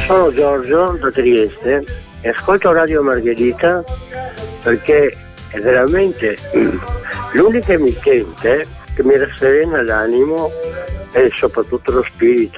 Sono Giorgio da Trieste e ascolto Radio Margherita perché è veramente l'unica emittente che mi rasserena l'animo e soprattutto lo spirito.